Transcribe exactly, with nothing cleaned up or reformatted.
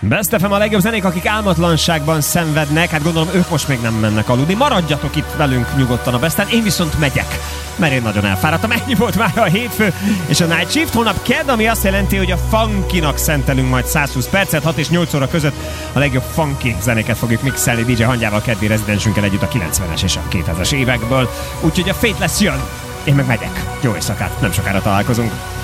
Best ef em a legjobb zenék, akik álmatlanságban szenvednek, hát gondolom ők most még nem mennek aludni. Maradjatok itt velünk nyugodtan a Besten, én viszont megyek, mert én nagyon elfáradtam. Ennyi volt már a hétfő és a Night Shift. Holnap kedd, ami azt jelenti, hogy a funkinak szentelünk majd százhúsz percet, hat és nyolc óra között a legjobb funky zenéket fogjuk mixelni dé dzsé Hangyával, keddi rezidensünkkel együtt a kilencvenes és a kétezres évekből. Úgyhogy a Faithless jön, én meg megyek. Jó éjszakát, nem sokára találkozunk.